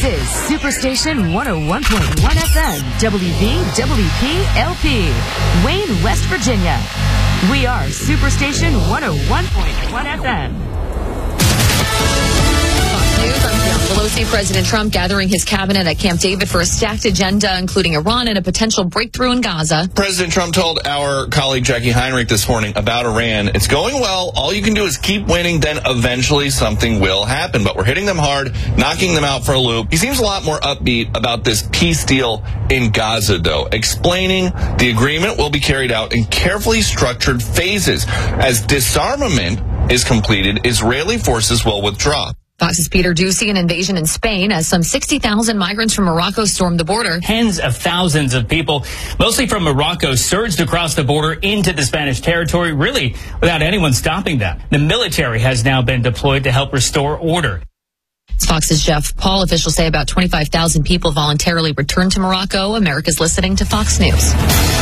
This is Superstation 101.1 FM, WVWP LP, Wayne, West Virginia. We are Superstation 101.1 FM. News, I'm Karen Pelosi. President Trump gathering his cabinet at Camp David for a stacked agenda, including Iran and a potential breakthrough in Gaza. President Trump told our colleague Jackie Heinrich this morning about Iran. It's going well. All you can do is keep winning, then eventually something will happen. But we're hitting them hard, knocking them out for a loop. He seems a lot more upbeat about this peace deal in Gaza, though, explaining the agreement will be carried out in carefully structured phases. As disarmament is completed, Israeli forces will withdraw. Fox's Peter Doocy. An invasion in Spain as some 60,000 migrants from Morocco stormed the border. Tens of thousands of people, mostly from Morocco, surged across the border into the Spanish territory, really without anyone stopping them. The military has now been deployed to help restore order. Fox's Jeff Paul. Officials say about 25,000 people voluntarily returned to Morocco. America's listening to Fox News.